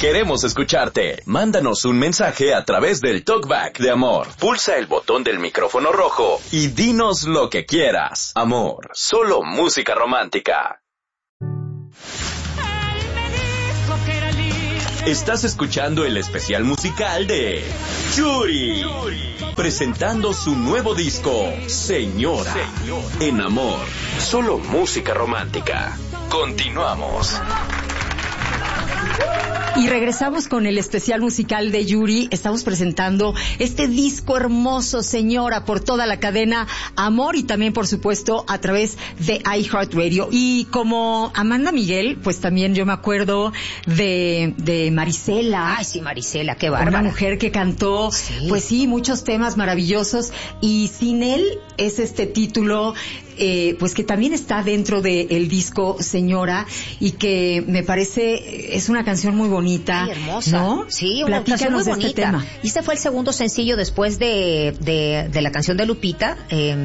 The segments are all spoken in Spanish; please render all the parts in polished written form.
Queremos escucharte. Mándanos un mensaje a través del Talkback de Amor. Pulsa el botón del micrófono rojo y dinos lo que quieras. Amor, solo música romántica. Estás escuchando el especial musical de Yuri, presentando su nuevo disco, Señora, en Amor, solo música romántica. Continuamos. Y regresamos con el especial musical de Yuri. Estamos presentando este disco hermoso, Señora, por toda la cadena Amor y también, por supuesto, a través de iHeartRadio. Y como Amanda Miguel, pues también yo me acuerdo de Marisela. Ay, sí, Marisela, qué bárbara. Una mujer que cantó, pues sí, muchos temas maravillosos. Y Sin él es este título, pues que también está dentro del disco Señora y que me parece es una canción muy bonita. Ay, hermosa. ¿No? Sí, una canción muy bonita. Este tema. Y este fue el segundo sencillo después de la canción de Lupita.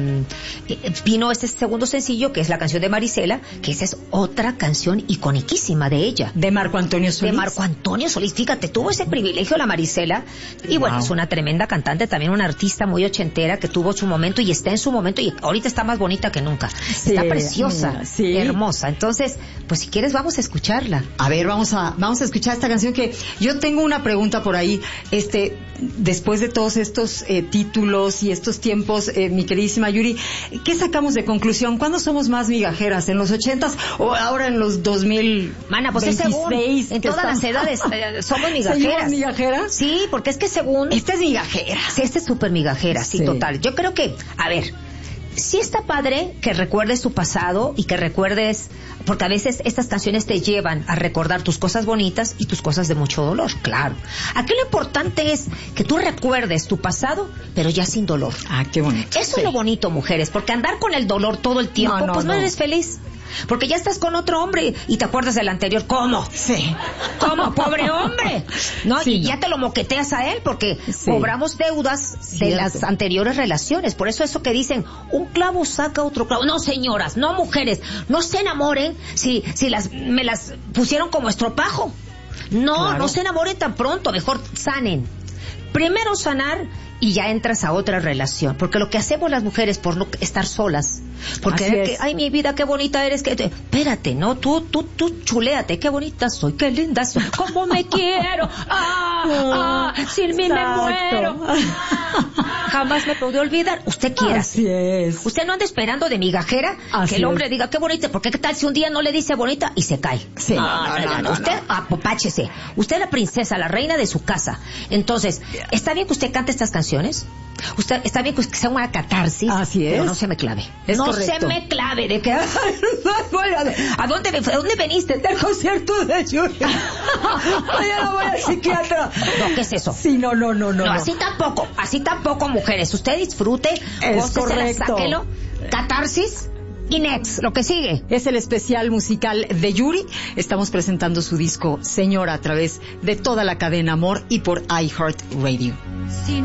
Vino este segundo sencillo, que es la canción de Marisela, que esa es otra canción iconiquísima de ella. De Marco Antonio Solís. De Marco Antonio Solís. Fíjate, tuvo ese privilegio la Marisela. Y bueno, es una tremenda cantante, también una artista muy ochentera que tuvo su momento y está en su momento y ahorita está más bonita que nunca. Sí, está preciosa, sí, hermosa. Entonces, pues si quieres vamos a escucharla. A ver, vamos a escuchar esta canción que yo tengo una pregunta por ahí. Después de todos estos títulos y estos tiempos, mi queridísima Yuri, ¿qué sacamos de conclusión? ¿Cuándo somos más migajeras? ¿En los 80s o ahora en los 2000? Mana, pues es según, en todas las edades somos migajeras. ¿Seguimos migajeras? Sí, porque es que según... Esta es migajera. Sí, esta es súper migajera, sí, total. Yo creo que, a ver... Sí está padre que recuerdes tu pasado y que recuerdes, porque a veces estas canciones te llevan a recordar tus cosas bonitas y tus cosas de mucho dolor, claro. Aquí lo importante es que tú recuerdes tu pasado, pero ya sin dolor. Ah, qué bonito. Eso es lo bonito, mujeres, porque andar con el dolor todo el tiempo, pues no eres feliz. Porque ya estás con otro hombre y te acuerdas del anterior. ¿Cómo? Sí. ¿Cómo? ¡Pobre hombre! ¿No? Sí, y ya te lo moqueteas a él porque cobramos deudas de las anteriores relaciones. Por eso que dicen, un clavo saca otro clavo. No, señoras, no mujeres, no se enamoren si me las pusieron como estropajo. No, no se enamoren tan pronto, mejor sanen. Primero sanar y ya entras a otra relación. Porque lo que hacemos las mujeres por no estar solas, porque ay, mi vida, qué bonita eres, espérate, no, tú chuléate, qué bonita soy, qué linda soy, cómo me quiero, sin mí me muero. Jamás me podré olvidar. Usted quiera. Así es. Usted no anda esperando de migajera que el hombre diga qué bonita, porque qué tal si un día no le dice bonita y se cae. Sí. No. Usted apopáchese. Usted es la princesa, la reina de su casa. Entonces, está bien que usted cante estas canciones. Usted está bien que sea una catarsis. Así es. Pero no se me clave. No correcto. Se me clave de que ¿a dónde veniste? Del concierto de Yuri. Mañana voy al psiquiatra. No, ¿qué es eso? Sí, no. No, así tampoco, mujeres. Usted disfrute, es correcto. Sáquelo, catarsis. Y next, lo que sigue. Es el especial musical de Yuri. Estamos presentando su disco Señora a través de toda la cadena Amor y por iHeartRadio.